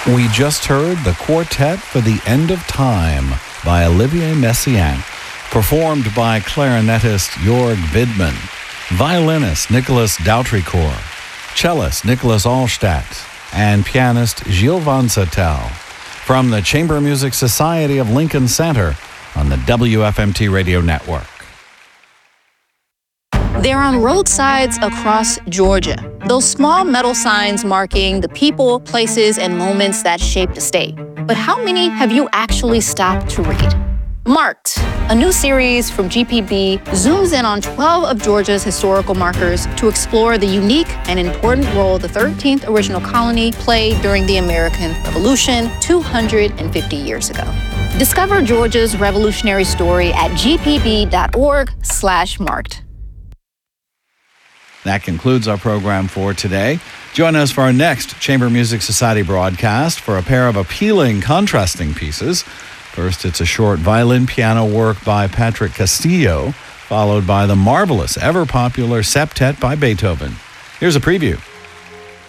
We just heard the Quartet for the End of Time by Olivier Messiaen, performed by clarinetist Jörg Widmann, violinist Nicolas Dautricourt, cellist Nicholas Allstadt, and pianist Gilles Van Zyl from the Chamber Music Society of Lincoln Center on the WFMT Radio Network. They're on roadsides across Georgia. Those small metal signs marking the people, places, and moments that shaped the state. But how many have you actually stopped to read? Marked, a new series from GPB, zooms in on 12 of Georgia's historical markers to explore the unique and important role the 13th original colony played during the American Revolution 250 years ago. Discover Georgia's revolutionary story at gpb.org/marked. That concludes our program for today. Join us for our next Chamber Music Society broadcast for a pair of appealing, contrasting pieces. First, it's a short violin-piano work by Patrick Castillo, followed by the marvelous, ever-popular Septet by Beethoven. Here's a preview.